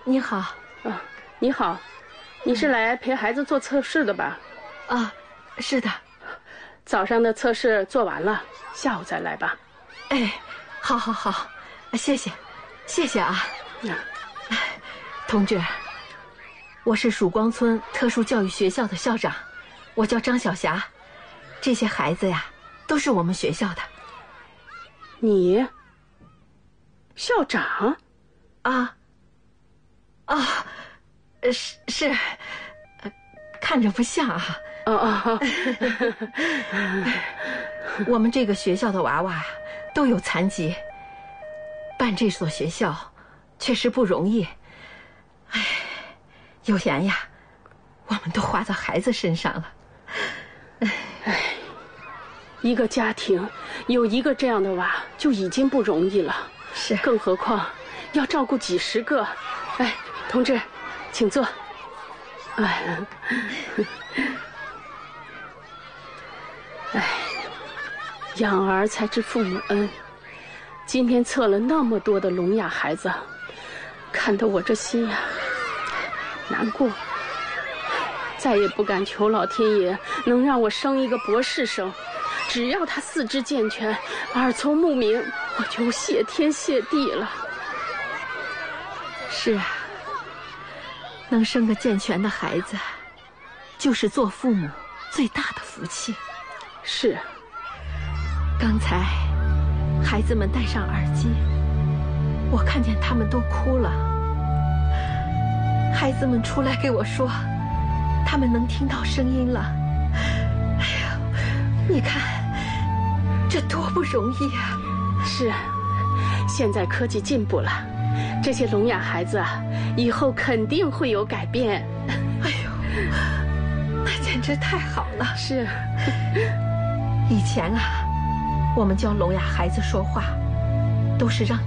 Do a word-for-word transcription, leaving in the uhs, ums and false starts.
你好。 啊，你好，你是来陪孩子做测试的吧？ 啊，是的。 早上的测试做完了，下午再来吧。 哎，好好好，谢谢，谢谢啊。 嗯， 同志，我是曙光村特殊教育学校的校长，我叫张小霞。这些孩子呀，都是我们学校的。 你？校长？ 啊？啊，是是，看着不像啊。 哦哦， 我们这个学校的娃娃都有残疾，办这所学校确实不容易。哎，有钱呀，我们都花到孩子身上了。 哎，一个家庭有一个这样的娃就已经不容易了， 是， 更何况要照顾几十个。哎，同志，请坐。哎。哎，养儿才知父母恩。今天测了那么多的聋哑孩子，看得我这心呀难过，再也不敢求老天爷能让我生一个博士生。只要他四肢健全，耳聪目明，我就谢天谢地了。 是啊，能生个健全的孩子，就是做父母最大的福气。 是。 刚才孩子们戴上耳机，我看见他们都哭了。孩子们出来给我说，他们能听到声音了。哎呀，你看，这多不容易啊！ 是，现在科技进步了，这些聋哑孩子啊，以后肯定会有改变。 哎呦，那简直太好了！ 是。 以前啊，我们教聋哑孩子说话，都是让他